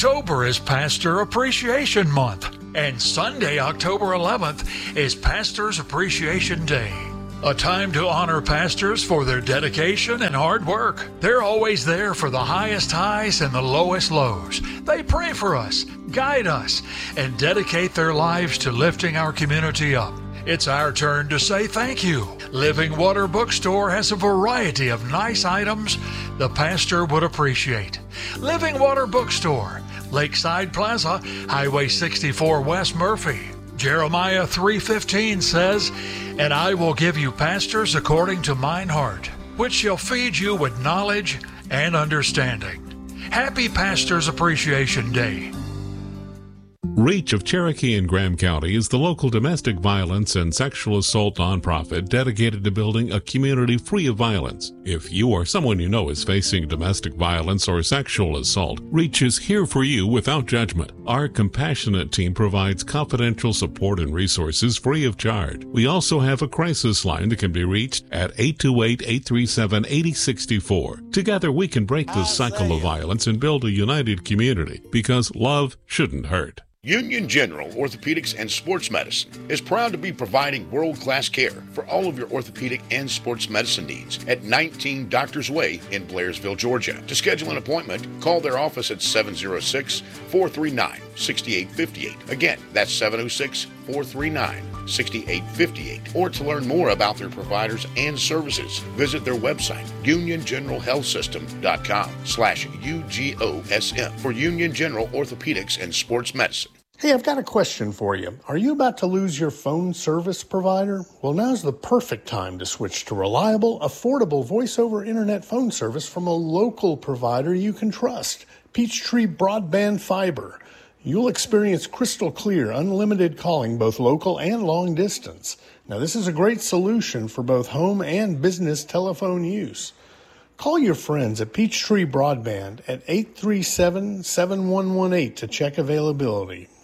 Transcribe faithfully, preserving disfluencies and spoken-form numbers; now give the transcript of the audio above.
October is Pastor Appreciation Month, and Sunday, October eleventh, is Pastor's Appreciation Day. A time to honor pastors for their dedication and hard work. They're always there for the highest highs and the lowest lows. They pray for us, guide us, and dedicate their lives to lifting our community up. It's our turn to say thank you. Living Water Bookstore has a variety of nice items the pastor would appreciate. Living Water Bookstore, Lakeside Plaza, Highway sixty-four West Murphy. Jeremiah three fifteen says, "And I will give you pastors according to mine heart, which shall feed you with knowledge and understanding." Happy Pastors Appreciation Day. REACH of Cherokee and Graham County is the local domestic violence and sexual assault nonprofit dedicated to building a community free of violence. If you or someone you know is facing domestic violence or sexual assault, REACH is here for you without judgment. Our compassionate team provides confidential support and resources free of charge. We also have a crisis line that can be reached at eight two eight, eight three seven, eight zero six four. Together we can break the cycle of violence and build a united community, because love shouldn't hurt. Union General Orthopedics and Sports Medicine is proud to be providing world-class care for all of your orthopedic and sports medicine needs at nineteen Doctors Way in Blairsville, Georgia. To schedule an appointment, call their office at seven oh six, four three nine, six eight five eight. Again, that's seven oh six, four three nine, six eight five eight. Or to learn more about their providers and services, visit their website, union general health system dot com slash U G O S M for Union General Orthopedics and Sports Medicine. Hey, I've got a question for you. Are you about to lose your phone service provider? Well, now's the perfect time to switch to reliable, affordable voice-over internet phone service from a local provider you can trust, Peachtree Broadband Fiber. You'll experience crystal clear, unlimited calling, both local and long distance. Now, this is a great solution for both home and business telephone use. Call your friends at Peachtree Broadband at eight three seven, seven one one eight to check availability.